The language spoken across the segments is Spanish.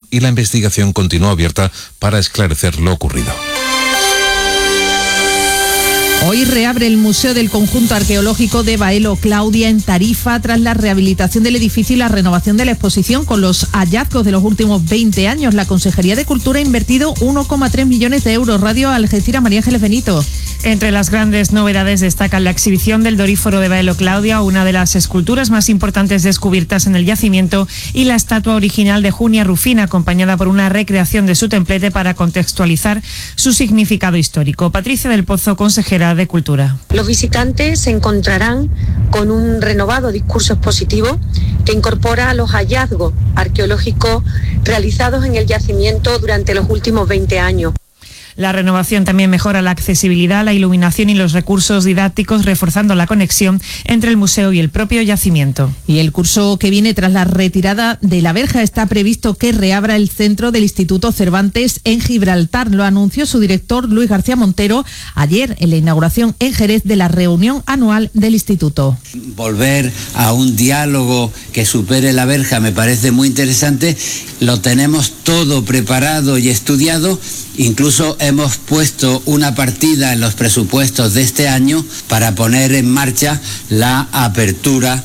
y la investigación continúa abierta para esclarecer lo ocurrido. Hoy reabre el Museo del Conjunto Arqueológico de Baelo Claudia en Tarifa tras la rehabilitación del edificio y la renovación de la exposición con los hallazgos de los últimos 20 años. La Consejería de Cultura ha invertido 1,3 millones de euros. Radio Algeciras, María Ángeles Benito. Entre las grandes novedades destacan la exhibición del Doríforo de Baelo Claudia, una de las esculturas más importantes descubiertas en el yacimiento, y la estatua original de Junia Rufina, acompañada por una recreación de su templete para contextualizar su significado histórico. Patricia del Pozo, consejera de Cultura. Los visitantes se encontrarán con un renovado discurso expositivo que incorpora los hallazgos arqueológicos realizados en el yacimiento durante los últimos 20 años. La renovación también mejora la accesibilidad, la iluminación y los recursos didácticos, reforzando la conexión entre el museo y el propio yacimiento. Y el curso que viene tras la retirada de la verja está previsto que reabra el centro del Instituto Cervantes en Gibraltar. Lo anunció su director Luis García Montero ayer en la inauguración en Jerez de la reunión anual del instituto. Volver a un diálogo que supere la verja me parece muy interesante. Lo tenemos todo preparado y estudiado. Incluso hemos puesto una partida en los presupuestos de este año para poner en marcha la apertura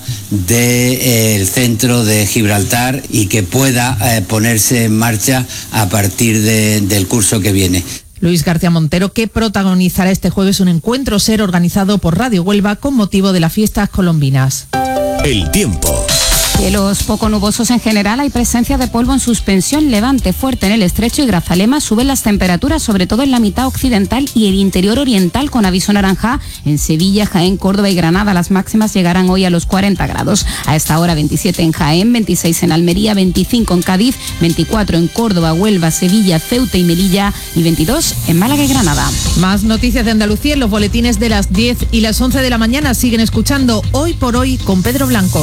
del centro de Gibraltar y que pueda ponerse en marcha a partir del curso que viene. Luis García Montero, que protagonizará este jueves un encuentro SER organizado por Radio Huelva con motivo de las fiestas colombinas. El tiempo. Cielos poco nubosos en general, hay presencia de polvo en suspensión, levante fuerte en el estrecho y Grazalema. Suben las temperaturas, sobre todo en la mitad occidental y el interior oriental, con aviso naranja en Sevilla, Jaén, Córdoba y Granada. Las máximas llegarán hoy a los 40 grados. A esta hora 27 en Jaén, 26 en Almería, 25 en Cádiz, 24 en Córdoba, Huelva, Sevilla, Ceuta y Melilla y 22 en Málaga y Granada. Más noticias de Andalucía en los boletines de las 10 y las 11 de la mañana. Siguen escuchando Hoy por Hoy con Pedro Blanco.